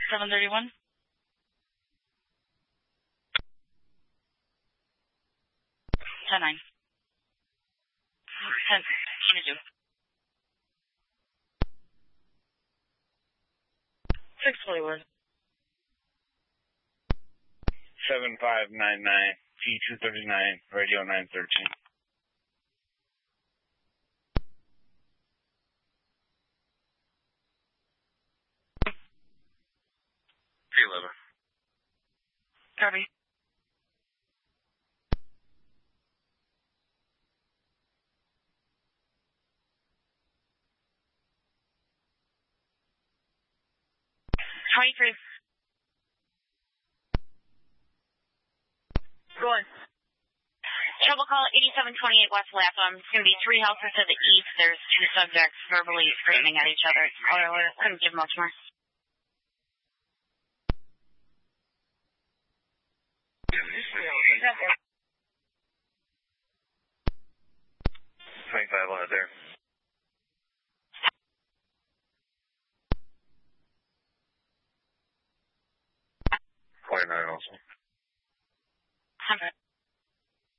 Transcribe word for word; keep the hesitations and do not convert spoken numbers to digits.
seven thirty-one. ten nine. ten twenty-two. six twenty-one. seven five nine nine, T two thirty-nine, radio nine thirteen. T eleven. Copy. twenty-three. Go on. Trouble call eighty-seven twenty-eight West Lapham. It's going to be three houses to the east. There's two subjects verbally screaming at each other. Caller alert. Couldn't give much more. twenty-five on it there. forty-nine also.